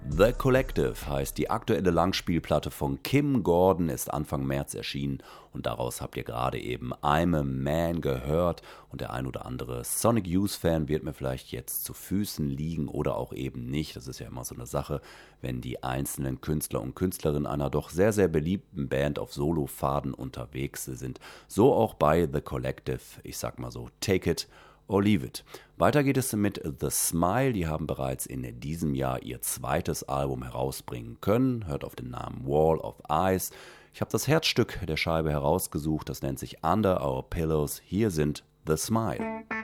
The Collective heißt die aktuelle Langspielplatte von Kim Gordon, ist Anfang März erschienen und daraus habt ihr gerade eben I'm a Man gehört und der ein oder andere Sonic Youth-Fan wird mir vielleicht jetzt zu Füßen liegen oder auch eben nicht. Das ist ja immer so eine Sache, wenn die einzelnen Künstler und Künstlerinnen einer doch sehr, sehr beliebten Band auf Solofaden unterwegs sind. So auch bei The Collective, ich sag mal so, take it or leave it. Weiter geht es mit The Smile. Die haben bereits in diesem Jahr ihr zweites Album herausbringen können. Hört auf den Namen Wall of Ice. Ich habe das Herzstück der Scheibe herausgesucht. Das nennt sich Under Our Pillows. Hier sind The Smile.